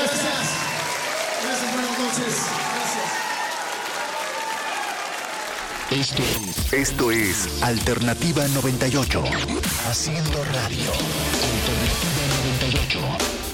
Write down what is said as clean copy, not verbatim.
Gracias. Gracias, buenas noches. Gracias. Esto es Alternativa 98. Haciendo radio. Alternativa 98.